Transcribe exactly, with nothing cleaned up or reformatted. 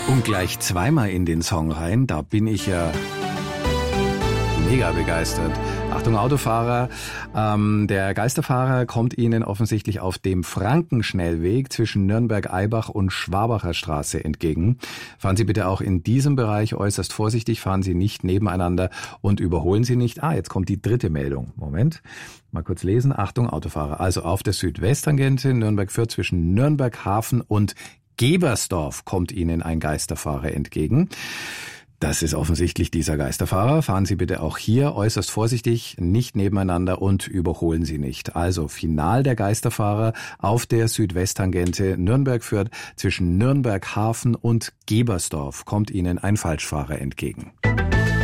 Und gleich zweimal in den Song rein, da bin ich ja mega begeistert. Achtung Autofahrer, ähm, der Geisterfahrer kommt Ihnen offensichtlich auf dem Frankenschnellweg zwischen Nürnberg-Eibach und Schwabacher Straße entgegen. Fahren Sie bitte auch in diesem Bereich äußerst vorsichtig, fahren Sie nicht nebeneinander und überholen Sie nicht. Ah, jetzt kommt die dritte Meldung. Moment, mal kurz lesen. Achtung Autofahrer, also auf der Südwesttangente Nürnberg-Fürth zwischen Nürnberg-Hafen und Gebersdorf kommt Ihnen ein Geisterfahrer entgegen. Das ist offensichtlich dieser Geisterfahrer. Fahren Sie bitte auch hier äußerst vorsichtig, nicht nebeneinander und überholen Sie nicht. Also Final der Geisterfahrer auf der Südwesttangente Nürnberg-Fürth zwischen Nürnberg-Hafen und Gebersdorf kommt Ihnen ein Falschfahrer entgegen.